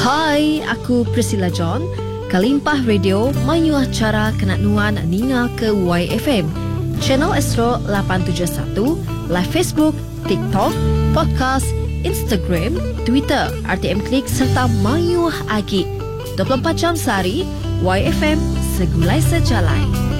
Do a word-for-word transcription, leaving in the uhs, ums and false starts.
Hai, aku Priscilla John. Kalimpah Radio mayu acara kenat nuan ninga ke Y F M. Channel Astro lapan tujuh satu, live Facebook, TikTok, podcast, Instagram, Twitter, R T M Klik serta mayu agi. dua puluh empat jam sehari, Y F M segulai sejalai.